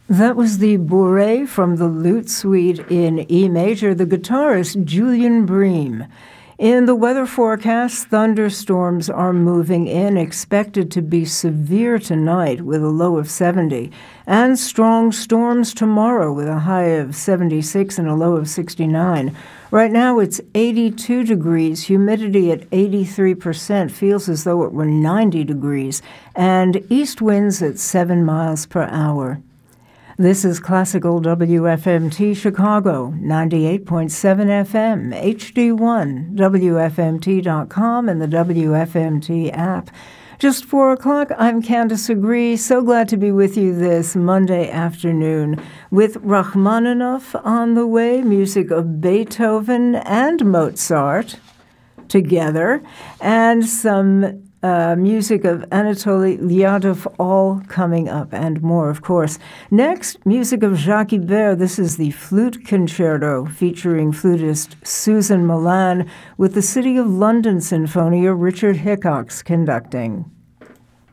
That was the Bourrée from the Lute Suite in E major, the guitarist Julian Bream. In the weather forecast, thunderstorms are moving in, expected to be severe tonight with a low of 70, and strong storms tomorrow with a high of 76 and a low of 69. Right now it's 82 degrees, humidity at 83%, feels as though it were 90 degrees, and east winds at 7 miles per hour. This is Classical WFMT Chicago, 98.7 FM, HD1, WFMT.com, and the WFMT app. Just 4 o'clock, I'm Candace Agree. So glad to be with you this Monday afternoon with Rachmaninoff on the way, music of Beethoven and Mozart together, and some music of Anatoly Lyadov, all coming up, and more, of course. Next, music of Jacques Ibert. This is the Flute Concerto featuring flutist Susan Milan with the City of London Sinfonia, Richard Hickox conducting.